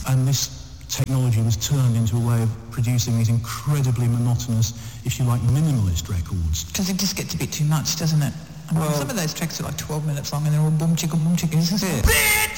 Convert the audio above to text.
And this technology was turned into a way of producing these incredibly monotonous, if you like, minimalist records. Because it just gets a bit too much, doesn't it? I mean, some of those tracks are like 12 minutes long and they're all boom chicka, isn't it?